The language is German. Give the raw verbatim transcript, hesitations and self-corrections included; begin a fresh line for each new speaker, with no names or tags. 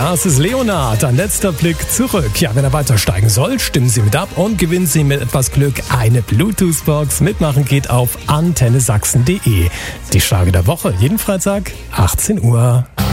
Das ist Leonard, ein letzter Blick zurück. Ja, wenn er weiter steigen soll, stimmen Sie mit ab und gewinnen Sie mit etwas Glück eine Bluetooth-Box. Mitmachen geht auf antenne sachsen punkt de. Die Schlager der Woche, jeden Freitag, achtzehn Uhr.